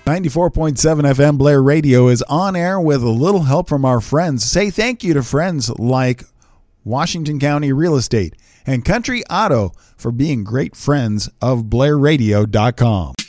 94.7 FM Blair Radio is on air with a little help from our friends. Say thank you to friends like Washington County Real Estate and Country Auto for being great friends of BlairRadio.com.